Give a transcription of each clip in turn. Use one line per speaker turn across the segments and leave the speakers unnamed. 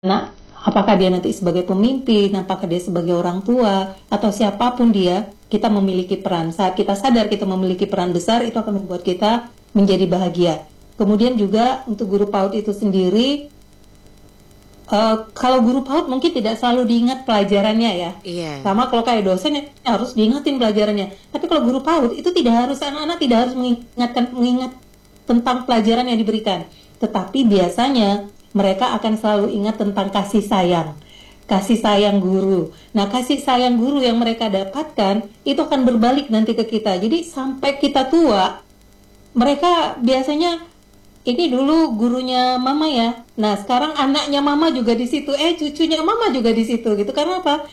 anak, apakah dia nanti sebagai pemimpin, apakah dia sebagai orang tua, atau siapapun dia, kita memiliki peran. Saat kita sadar kita memiliki peran besar, itu akan membuat kita menjadi bahagia. Kemudian juga untuk guru PAUD itu sendiri, kalau guru PAUD mungkin tidak selalu diingat pelajarannya ya.
Iya.
Sama kalau kayak dosen ya harus diingatin pelajarannya. Tapi kalau guru PAUD itu tidak harus, anak-anak tidak harus mengingat tentang pelajaran yang diberikan. Tetapi biasanya mereka akan selalu ingat tentang kasih sayang. Kasih sayang guru. Nah, kasih sayang guru yang mereka dapatkan itu akan berbalik nanti ke kita. Jadi sampai kita tua, mereka biasanya ini dulu gurunya mama ya. Nah, sekarang anaknya mama juga di situ. Cucunya mama juga di situ gitu. Karena apa?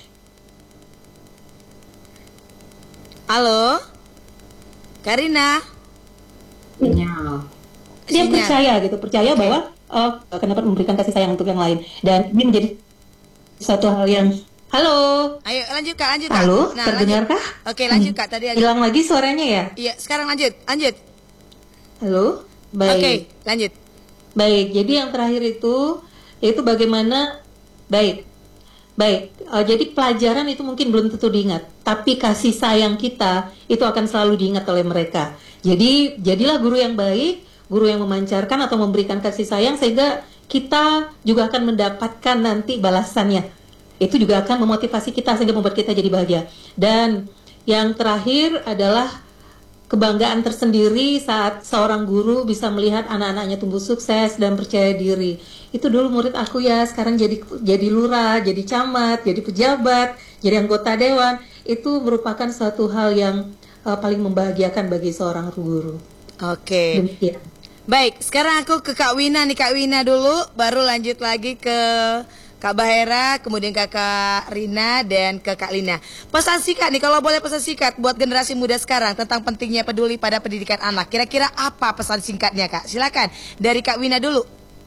Halo, Karina.
Dia
Sinyal.
percaya gitu, percaya bahwa akan dapat memberikan kasih sayang untuk yang lain. Dan ini menjadi suatu hal yang halo.
Ayo lanjut Kak, lanjut Kak.
Halo,
Nah,
terdengar
lanjut.
kah?
Oke, lanjut Kak. Tadi agak...
Hilang lagi suaranya ya?
Iya, sekarang lanjut. Lanjut.
Halo? Baik.
Oke, lanjut.
Baik, jadi yang terakhir itu yaitu bagaimana baik. Jadi pelajaran itu mungkin belum tentu diingat, tapi kasih sayang kita itu akan selalu diingat oleh mereka. Jadi jadilah guru yang baik, guru yang memancarkan atau memberikan kasih sayang sehingga kita juga akan mendapatkan nanti balasannya. Itu juga akan memotivasi kita sehingga membuat kita jadi bahagia. Dan yang terakhir adalah kebanggaan tersendiri saat seorang guru bisa melihat anak-anaknya tumbuh sukses dan percaya diri. Itu dulu murid aku ya, sekarang jadi lurah, jadi camat, jadi pejabat, jadi anggota dewan. Itu merupakan suatu hal yang paling membahagiakan bagi seorang guru.
Oke.
Demikian.
Baik, sekarang aku ke Kak Wina nih, Kak Wina dulu, baru lanjut lagi ke Kak Bahera, kemudian Kak Rina, dan ke Kak Lina. Pesan singkat nih, kalau boleh pesan singkat buat generasi muda sekarang tentang pentingnya peduli pada pendidikan anak. Kira-kira apa pesan singkatnya Kak? Silakan, dari Kak Wina dulu.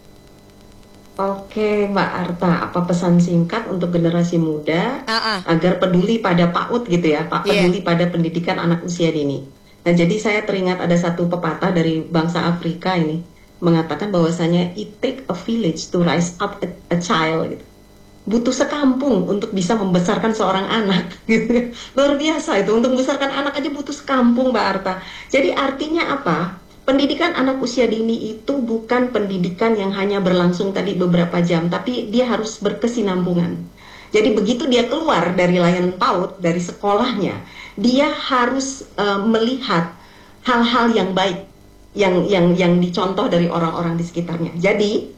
Oke, Mbak Arta, apa pesan singkat untuk generasi muda agar peduli pada PAUD gitu ya, Pak, peduli pada pendidikan anak usia dini. Nah, jadi saya teringat ada satu pepatah dari bangsa Afrika ini mengatakan bahwasanya it take a village to rise up a child gitu. Butuh sekampung untuk bisa membesarkan seorang anak gitu. Luar biasa itu, untuk membesarkan anak aja butuh sekampung, Mbak Arta. Jadi artinya apa? Pendidikan anak usia dini itu bukan pendidikan yang hanya berlangsung tadi beberapa jam, tapi dia harus berkesinambungan. Jadi begitu dia keluar dari layanan PAUD, dari sekolahnya, dia harus melihat hal-hal yang baik yang dicontoh dari orang-orang di sekitarnya. Jadi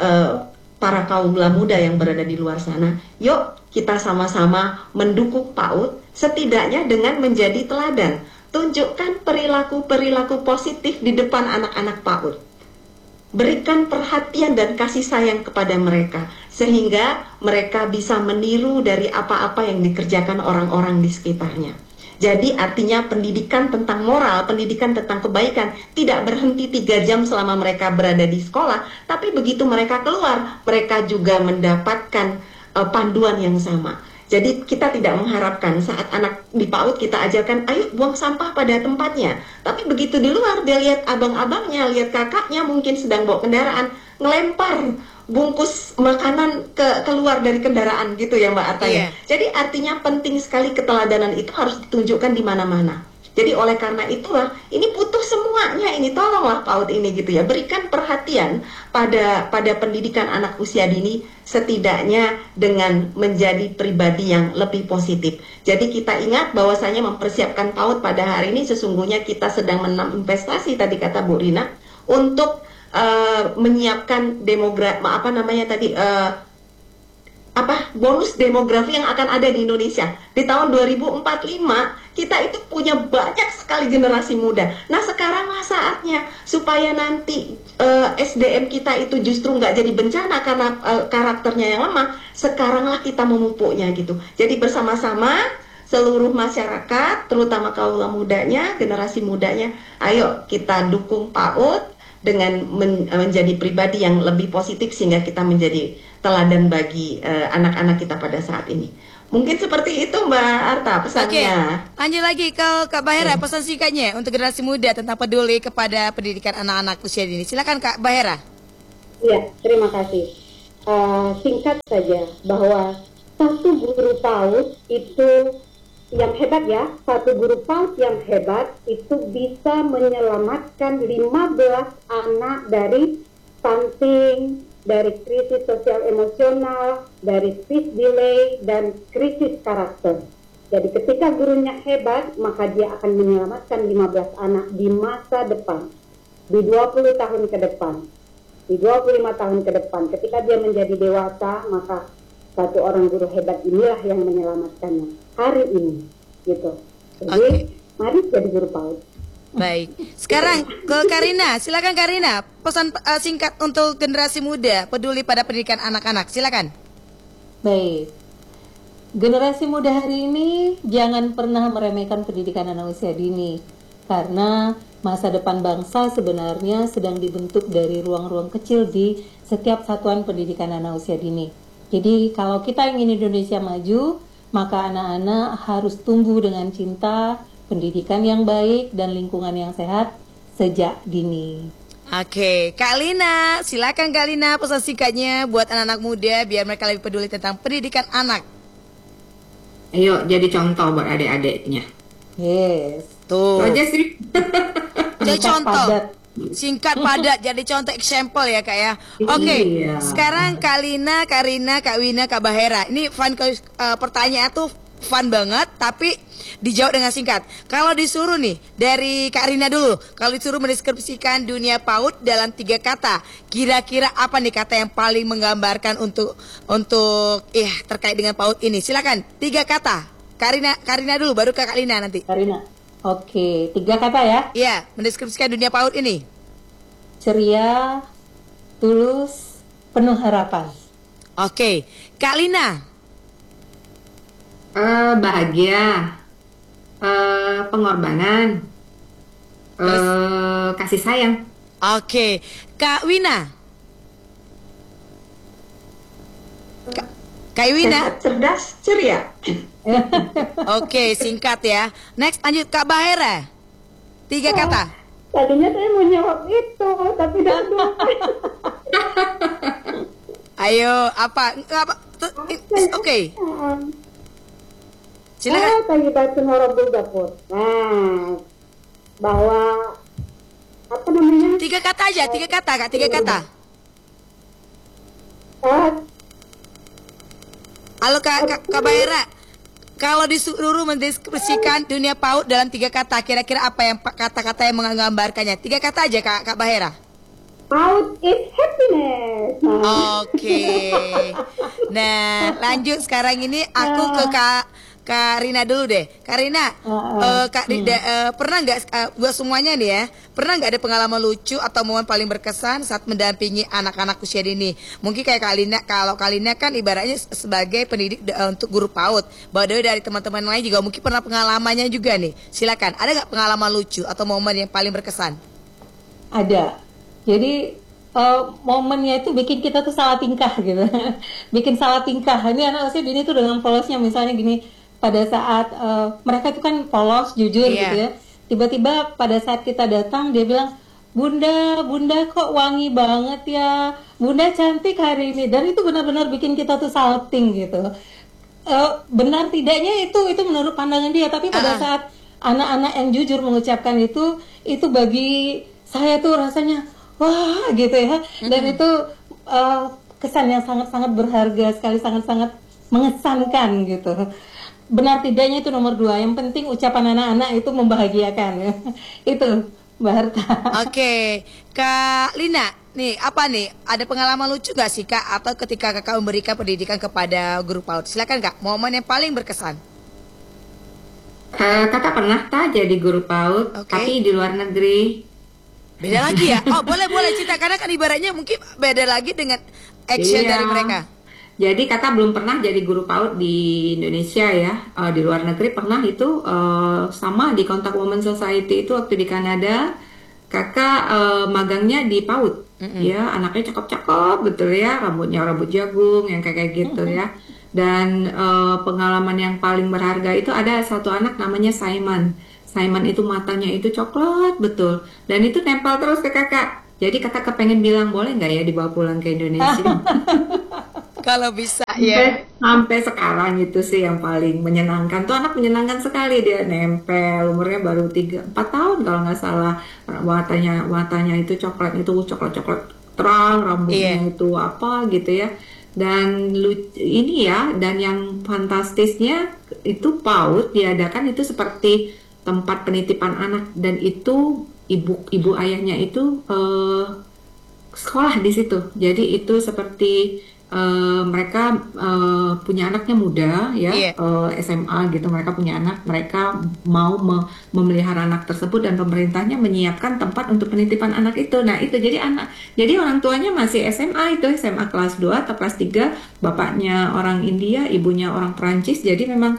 para kaumlah muda yang berada di luar sana, yuk kita sama-sama mendukung PAUD setidaknya dengan menjadi teladan. Tunjukkan perilaku-perilaku positif di depan anak-anak PAUD. Berikan perhatian dan kasih sayang kepada mereka sehingga mereka bisa meniru dari apa-apa yang dikerjakan orang-orang di sekitarnya. Jadi artinya pendidikan tentang moral, pendidikan tentang kebaikan tidak berhenti 3 jam selama mereka berada di sekolah, tapi begitu mereka keluar, mereka juga mendapatkan panduan yang sama. Jadi kita tidak mengharapkan saat anak di PAUD kita ajarkan, ayo buang sampah pada tempatnya. Tapi begitu di luar, dia lihat abang-abangnya, lihat kakaknya mungkin sedang bawa kendaraan, ngelempar bungkus makanan keluar dari kendaraan gitu ya Mbak Arta ya. Jadi artinya penting sekali keteladanan itu harus ditunjukkan di mana-mana. Jadi oleh karena itulah ini butuh semuanya ini, tolonglah PAUD ini gitu ya, berikan perhatian pada pendidikan anak usia dini setidaknya dengan menjadi pribadi yang lebih positif. Jadi kita ingat bahwasanya mempersiapkan PAUD pada hari ini sesungguhnya kita sedang menanam investasi tadi kata Bu Rina untuk menyiapkan bonus demografi yang akan ada di Indonesia. Di tahun 2045 kita itu punya banyak sekali generasi muda. Nah sekaranglah saatnya supaya nanti SDM kita itu justru nggak jadi bencana karena karakternya yang lemah. Sekaranglah kita memupuknya gitu. Jadi bersama-sama seluruh masyarakat, terutama kaum mudanya, generasi mudanya, ayo kita dukung PAUD dengan menjadi pribadi yang lebih positif sehingga kita menjadi teladan bagi anak-anak kita pada saat ini. Mungkin seperti itu Mbak Arta pesannya.
Oke, lanjut lagi ke Kak Bahera, pesan singkatnya untuk generasi muda tentang peduli kepada pendidikan anak-anak usia dini. Silakan Kak Bahera.
Iya, terima kasih.
singkat saja bahwa satu guru PAUD itu yang hebat ya, satu guru PAUD yang hebat itu bisa menyelamatkan 15 anak dari stunting, dari krisis sosial emosional, dari speech delay, dan krisis karakter. Jadi ketika gurunya hebat, maka dia akan menyelamatkan 15 anak di masa depan, di 20 tahun ke depan, di 25 tahun ke depan. Ketika dia menjadi dewasa, maka satu orang guru hebat inilah yang menyelamatkannya hari ini, gitu. Jadi mari jadi guru PAUD.
Baik, sekarang ke Karina, silakan Karina, pesan singkat untuk generasi muda peduli pada pendidikan anak-anak, silakan.
Baik, generasi muda hari ini jangan pernah meremehkan pendidikan anak usia dini, karena masa depan bangsa sebenarnya sedang dibentuk dari ruang-ruang kecil di setiap satuan pendidikan anak usia dini. Jadi kalau kita ingin Indonesia maju, maka anak-anak harus tumbuh dengan cinta, pendidikan yang baik, dan lingkungan yang sehat sejak dini.
Oke, Kak Lina, silakan Kak Lina pesan singkatnya buat anak-anak muda biar mereka lebih peduli tentang pendidikan anak.
Ayo jadi contoh buat adik-adiknya.
Yes.
Tuh.
Aja sih.
Jadi contoh. Singkat padat jadi contoh example ya Kak ya. Oke,
Iya.
sekarang Kak Lina, Kak Rina, Kak Wina, Kak Bahera. Ini fun pertanyaan tuh fun banget tapi dijawab dengan singkat. Kalau disuruh nih dari Kak Rina dulu, kalau disuruh mendeskripsikan dunia PAUD dalam 3 kata, kira-kira apa nih kata yang paling menggambarkan untuk terkait dengan PAUD ini? Silakan 3 kata. Kak Rina dulu, baru ke Kak Lina nanti.
Kak Rina. Oke, 3 kata ya.
Iya, mendeskripsikan dunia PAUD ini.
Ceria, tulus, penuh harapan.
Oke, Kak Lina.
Bahagia, pengorbanan, kasih sayang.
Oke, Kak Wina. Kak Wina.
Sehat, cerdas, ceria.
Oke, singkat ya. Next lanjut Kak Bahera. 3 kata.
Tadinya saya mau jawab itu, tapi dah lupa.
Ayo, apa? Oke. Silakan.
Tayyibatun warabul gafur. Nah, bahwa apa namanya?
3 kata aja, 3 kata Kak, 3 kata. Halo Kak Bahera. Kalau disuruh mendeskripsikan dunia PAUD dalam 3 kata, kira-kira apa yang kata-kata yang menggambarkannya? 3 kata aja Kak Bahera.
PAUD is happiness.
Oke. Nah, lanjut sekarang ini aku ke Kak Rina dulu deh. Kak Rina, pernah nggak buat semuanya nih ya? Pernah nggak ada pengalaman lucu atau momen paling berkesan saat mendampingi anak-anak usia dini? Mungkin kayak Kak Lina, kalau Kak Lina kan ibaratnya sebagai pendidik untuk guru PAUD. Bahwa dari teman-teman lain juga mungkin pernah pengalamannya juga nih. Silakan. Ada nggak pengalaman lucu atau momen yang paling berkesan?
Ada. Jadi momennya itu bikin kita tuh salah tingkah gitu. Bikin salah tingkah. Ini anak usia dini tuh dengan polosnya misalnya gini. Pada saat mereka itu kan polos, jujur gitu ya. Tiba-tiba pada saat kita datang dia bilang, Bunda kok wangi banget ya, Bunda cantik hari ini. Dan itu benar-benar bikin kita tuh salting gitu. Benar tidaknya itu menurut pandangan dia. Tapi pada saat anak-anak yang jujur mengucapkan itu bagi saya tuh rasanya wah gitu ya. Dan itu kesan yang sangat-sangat berharga sekali, sangat-sangat mengesankan gitu. Benar tidaknya itu nomor 2. Yang penting ucapan anak-anak itu membahagiakan. Itu Mbak Harta.
Oke, Kak Lina, nih apa nih? Ada pengalaman lucu gak sih Kak? Atau ketika Kakak memberikan pendidikan kepada guru PAUD? Silakan Kak, momen yang paling berkesan.
Kakak pernah jadi guru PAUD, tapi di luar negeri.
Beda lagi ya? Oh boleh cerita, karena kan ibaratnya mungkin beda lagi dengan action dari mereka.
Jadi kakak belum pernah jadi guru PAUD di Indonesia ya. Di luar negeri pernah itu sama di Contact Women Society itu waktu di Kanada. Kakak magangnya di PAUD. Ya, anaknya cakep-cakep betul ya, rambutnya rambut jagung yang kayak gitu ya. Dan pengalaman yang paling berharga itu ada satu anak namanya Simon. Simon itu matanya itu coklat betul. Dan itu nempel terus ke kakak. Jadi kakak kepengen bilang boleh nggak ya dibawa pulang ke Indonesia?
Kalau bisa ya.
Sampai sekarang itu sih yang paling menyenangkan. Tuh anak menyenangkan sekali, dia nempel, umurnya baru 3-4 tahun kalau nggak salah. Watanya itu coklat terang, rambutnya itu apa gitu ya. Dan ini ya, dan yang fantastisnya itu PAUD diadakan itu seperti tempat penitipan anak, dan itu ibu ayahnya itu sekolah di situ. Jadi itu seperti mereka punya anaknya muda ya, SMA gitu, mereka punya anak, mereka mau memelihara anak tersebut, dan pemerintahnya menyiapkan tempat untuk penitipan anak itu. Nah itu jadi orang tuanya masih SMA, itu SMA kelas 2 atau kelas 3, bapaknya orang India, ibunya orang Perancis, jadi memang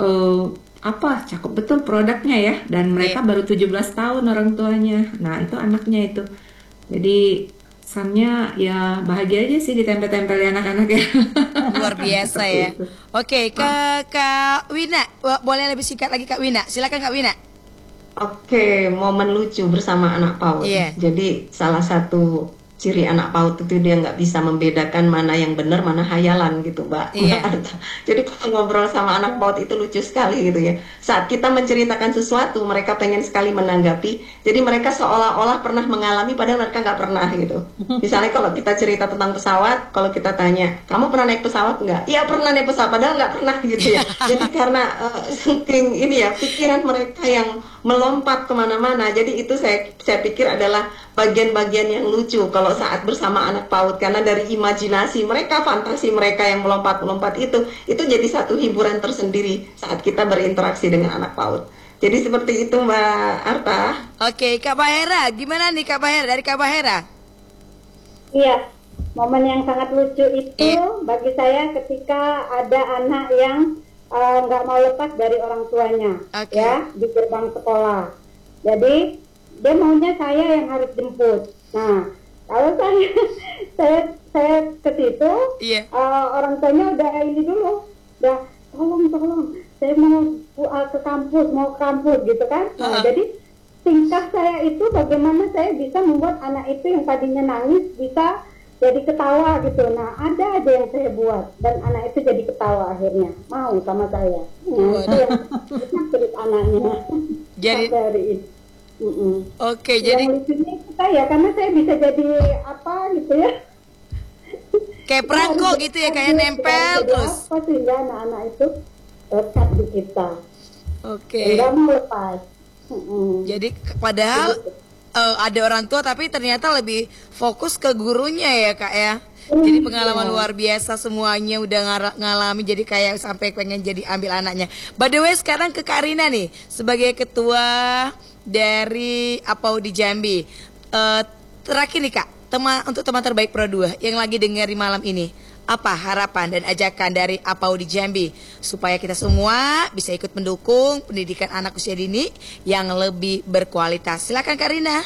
cakep betul produknya ya, dan mereka baru 17 tahun orang tuanya. Nah itu anaknya itu, jadi kesannya ya bahagia aja sih ditempel-tempeli anak-anak ya.
Luar biasa ya. Oke, ke Kak Wina, boleh lebih singkat lagi Kak Wina, silakan Kak Wina.
Oke, momen lucu bersama anak PAUD. Jadi salah satu ciri anak PAUD itu dia nggak bisa membedakan mana yang benar, mana hayalan gitu, Mbak. Jadi kalau ngobrol sama anak PAUD itu lucu sekali gitu ya. Saat kita menceritakan sesuatu, mereka pengen sekali menanggapi. Jadi mereka seolah-olah pernah mengalami, padahal mereka nggak pernah gitu. Misalnya kalau kita cerita tentang pesawat, kalau kita tanya, kamu pernah naik pesawat nggak? Iya pernah naik pesawat, padahal nggak pernah gitu ya. Jadi karena saking ini ya, pikiran mereka yang melompat kemana-mana. Jadi itu saya pikir adalah bagian-bagian yang lucu kalau saat bersama anak PAUD, karena dari imajinasi mereka, fantasi mereka yang melompat-melompat itu jadi satu hiburan tersendiri saat kita berinteraksi dengan anak PAUD. Jadi seperti itu Mbak Arta.
Oke, Kak Bahera, gimana nih Kak Bahera, dari Kak Bahera?
Iya, momen yang sangat lucu itu bagi saya ketika ada anak yang nggak mau lepas dari orang tuanya, ya, di gerbang sekolah. Jadi dia maunya saya yang harus jemput. Nah, kalau saya ke situ, orang tuanya udah ini dulu, udah tolong, saya mau ke kampus gitu kan. Nah, jadi tingkah saya itu bagaimana saya bisa membuat anak itu yang tadinya nangis bisa jadi ketawa gitu. Nah, ada aja yang saya buat dan anak itu jadi ketawa akhirnya mau sama saya. Nah, itu yang cerita anaknya.
Jadi
dari ini.
Oke, jadi
lucunya itu saya, karena saya bisa jadi apa gitu ya,
kayak perangko gitu ya, kayak nempel terus.
Apa sehingga anak-anak itu lekat di kita.
Oke.
Nggak mau lepas.
Jadi padahal ada orang tua tapi ternyata lebih fokus ke gurunya ya Kak ya. Jadi pengalaman luar biasa, semuanya udah ngalami, jadi kayak sampai pengen jadi ambil anaknya. By the way, sekarang ke Kak Rina nih, sebagai ketua dari APAUD di Jambi. Terakhir nih Kak, untuk teman terbaik Pro 2 yang lagi dengar di malam ini, apa harapan dan ajakan dari APAUD di Jambi supaya kita semua bisa ikut mendukung pendidikan anak usia dini yang lebih berkualitas? Silakan Kak Rina.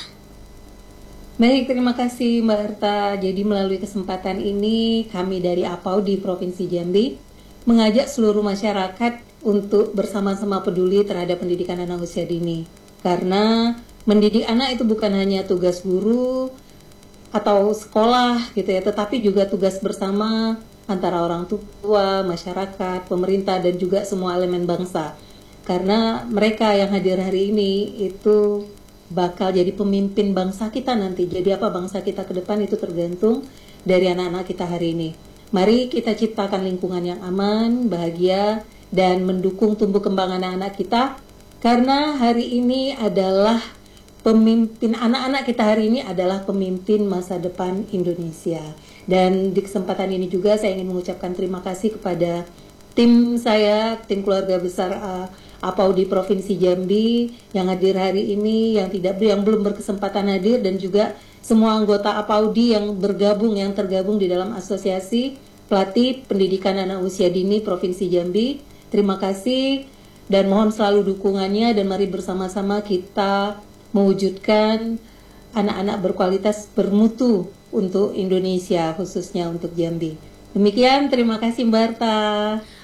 Baik, terima kasih Mbak Arta. Jadi melalui kesempatan ini kami dari APAUD di Provinsi Jambi mengajak seluruh masyarakat untuk bersama-sama peduli terhadap pendidikan anak usia dini. Karena mendidik anak itu bukan hanya tugas guru atau sekolah gitu ya, tetapi juga tugas bersama antara orang tua, masyarakat, pemerintah, dan juga semua elemen bangsa. Karena mereka yang hadir hari ini itu bakal jadi pemimpin bangsa kita nanti. Jadi apa bangsa kita ke depan itu tergantung dari anak-anak kita hari ini. Mari kita ciptakan lingkungan yang aman, bahagia, dan mendukung tumbuh kembang anak-anak kita. Karena hari ini adalah pemimpin, anak-anak kita hari ini adalah pemimpin masa depan Indonesia. Dan di kesempatan ini juga saya ingin mengucapkan terima kasih kepada tim saya, tim keluarga besar APAUD di Provinsi Jambi yang hadir hari ini, yang belum berkesempatan hadir, dan juga semua anggota APAUD yang tergabung di dalam Asosiasi Pelatih Pendidikan Anak Usia Dini Provinsi Jambi. Terima kasih dan mohon selalu dukungannya, dan mari bersama-sama kita mewujudkan anak-anak berkualitas bermutu untuk Indonesia, khususnya untuk Jambi. Demikian, terima kasih Mbak Arta.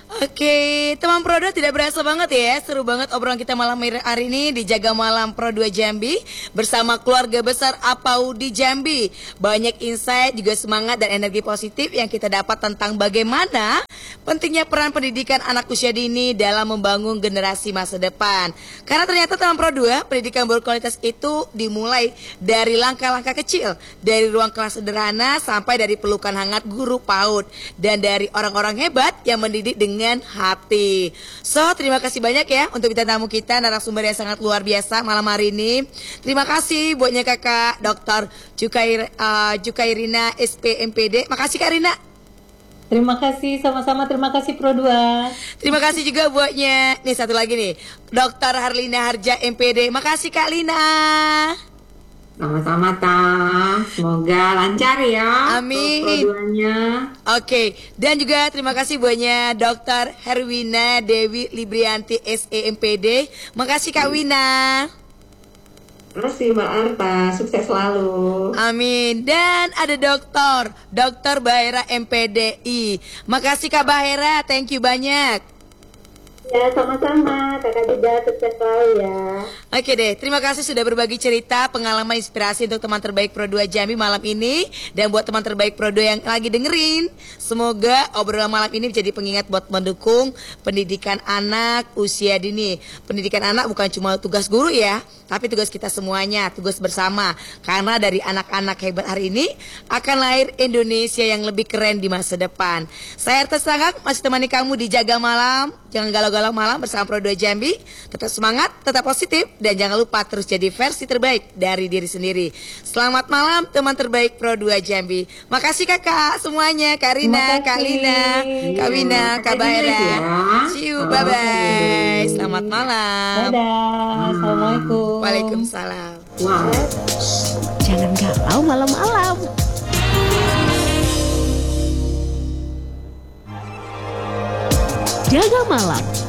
Oke, teman Pro 2 tidak berasa banget ya. Seru banget obrolan kita malam hari ini di Jaga Malam Pro 2 Jambi bersama keluarga besar APAUD di Jambi. Banyak insight, juga semangat dan energi positif yang kita dapat tentang bagaimana pentingnya peran pendidikan anak usia dini dalam membangun generasi masa depan. Karena ternyata teman Pro 2, pendidikan berkualitas itu dimulai dari langkah-langkah kecil, dari ruang kelas sederhana sampai dari pelukan hangat guru PAUD dan dari orang-orang hebat yang mendidik dengan hati. So, terima kasih banyak ya untuk bintang tamu kita, narasumber yang sangat luar biasa malam hari ini. Terima kasih buatnya Kakak Dr. Jukairina SPMPD. Makasih Kak Rina.
Terima kasih, sama-sama. Terima kasih Pro 2.
Terima kasih juga buatnya. Nih satu lagi nih, Dr. Harlina Harja MPD. Makasih Kak Lina.
Sama-sama Ta, semoga lancar ya.
Amin.
Produannya.
Oke, dan juga terima kasih buatnya Dr. Herwina Dewi Librianti SEMPD. Makasih Kak Wina.
Terima kasih Mbak Arta, sukses selalu.
Amin. Dan ada Dr. Bahera MPDI. Makasih Kak Bahera, thank you banyak.
Ya, sama-sama. Kakak juga sukses selalu ya.
Oke deh, terima kasih sudah berbagi cerita, pengalaman, inspirasi untuk teman terbaik Pro 2 Jambi malam ini. Dan buat teman terbaik Pro 2 yang lagi dengerin, semoga obrolan malam ini menjadi pengingat buat mendukung pendidikan anak usia dini. Pendidikan anak bukan cuma tugas guru ya, tapi tugas kita semuanya, tugas bersama. Karena dari anak-anak hebat hari ini akan lahir Indonesia yang lebih keren di masa depan. Saya Arta Sangak, masih temani kamu di Jaga Malam. Jangan galau-galau malam bersama Pro 2 Jambi. Tetap semangat, tetap positif, dan jangan lupa terus jadi versi terbaik dari diri sendiri. Selamat malam teman terbaik Pro 2 Jambi. Makasih kakak semuanya, Kak Rina, Kak Lina, Kak Wina, Kak Bahera. See you, bye-bye. Selamat malam.
Dadah. Assalamualaikum.
Waalaikumsalam.
Wow.
Jangan galau malam-malam. Jaga Malam